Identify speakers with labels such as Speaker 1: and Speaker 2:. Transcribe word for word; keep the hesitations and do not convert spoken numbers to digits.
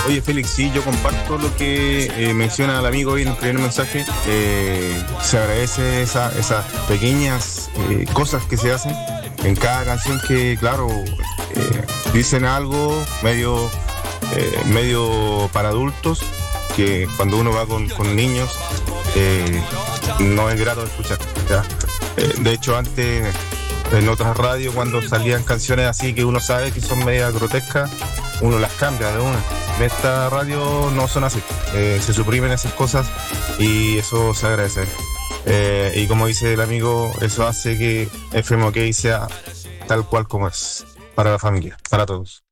Speaker 1: Oye, Félix, sí, yo comparto lo que eh, menciona el amigo hoy en el primer mensaje. Eh, se agradece esa- esas pequeñas eh, cosas que se hacen en cada canción que, claro, eh, dicen algo medio, eh, medio para adultos, que cuando uno va con, con niños eh, no es grato de escuchar, ¿ya? Eh, de hecho, antes en otras radios, cuando salían canciones así que uno sabe que son media grotescas, uno las cambia de una. En esta radio no son así. Eh, se suprimen esas cosas y eso se agradece. Eh, y como dice el amigo, eso hace que F M OK sea tal cual como es, para la familia, para todos.